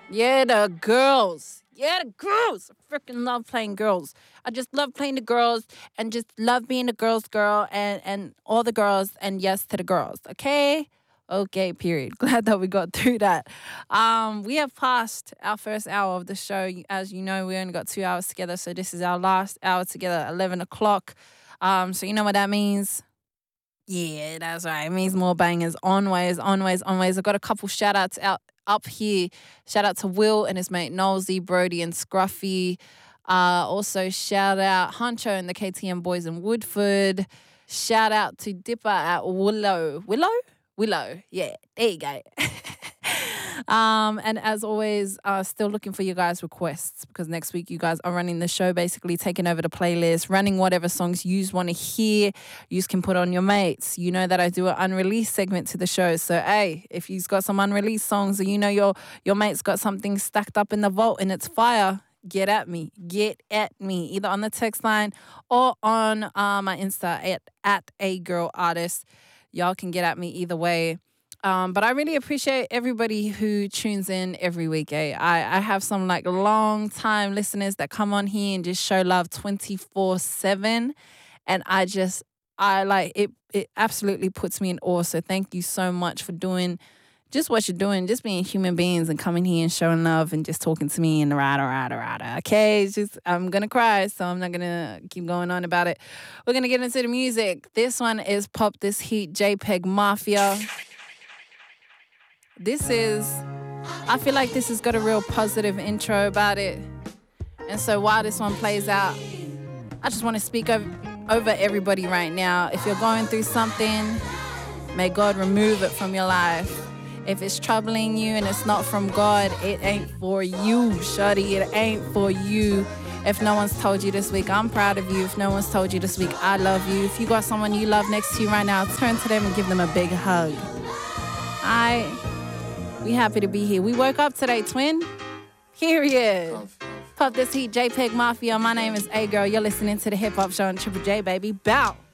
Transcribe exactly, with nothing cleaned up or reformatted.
Yeah, the girls. Yeah, the girls. I freaking love playing girls. I just love playing the girls and just love being a girl's girl and, and all the girls and yes to the girls. Okay? Okay, period. Glad that we got through that. Um, we have passed our first hour of the show. As you know, we only got two hours together, so this is our last hour together at eleven o'clock. Um, so you know what that means? Yeah, that's right. It means more bangers. Onways, onways, onways. I've got a couple shout outs out up here. Shout out to Will and his mate Nolsey, Brody and Scruffy. Uh, also, shout out Huncho and the K T M boys in Woodford. Shout out to Dipper at Willow. Willow? Willow. Yeah, there you go. Um, and as always, uh, still looking for your guys' requests because next week you guys are running the show, basically taking over the playlist, running whatever songs you want to hear. You can put on your mates. You know that I do an unreleased segment to the show. So, hey, if you've got some unreleased songs or you know your, your mate's got something stacked up in the vault and it's fire, get at me. Get at me, either on the text line or on uh, my Insta at, at a girl artist. Y'all can get at me either way. Um, but I really appreciate everybody who tunes in every week. Eh? I, I have some like long time listeners that come on here and just show love twenty-four seven. And I just, I like it, it absolutely puts me in awe. So thank you so much for doing just what you're doing, just being human beings and coming here and showing love and just talking to me and rada, rada, rada. Okay, it's just, I'm going to cry, so I'm not going to keep going on about it. We're going to get into the music. This one is Pop This Heat, JPEG Mafia. This is, I feel like this has got a real positive intro about it. And so while this one plays out, I just want to speak over, over everybody right now. If you're going through something, may God remove it from your life. If it's troubling you and it's not from God, it ain't for you, shawty. It ain't for you. If no one's told you this week, I'm proud of you. If no one's told you this week, I love you. If you got someone you love next to you right now, turn to them and give them a big hug. I... We happy to be here. We woke up today, twin. Period. Pop This Heat, JPEG Mafia. My name is A Girl. You're listening to the Hip Hop Show on Triple J, baby. Bow.